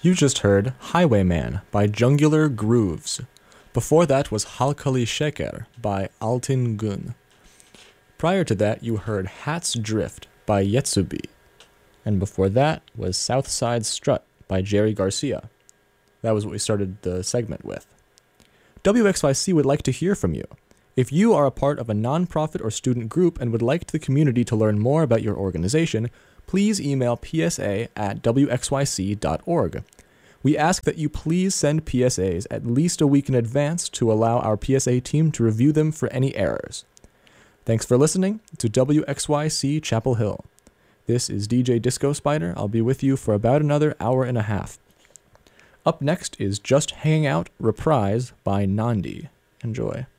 You just heard Highwayman by Jungular Grooves. Before that was Halkali Sheker by Altin Gun. Prior to that, you heard Hat's Drift by Yetsubi. And before that was Southside Strut by Jerry Garcia. That was what we started the segment with. WXYC would like to hear from you. If you are a part of a nonprofit or student group and would like the community to learn more about your organization, please email psa@wxyc.org. We ask that you please send PSAs at least a week in advance to allow our PSA team to review them for any errors. Thanks for listening to WXYC Chapel Hill. This is DJ Disco Spider. I'll be with you for about another hour and a half. Up next is Just Hanging Out Reprise by Nandi. Enjoy.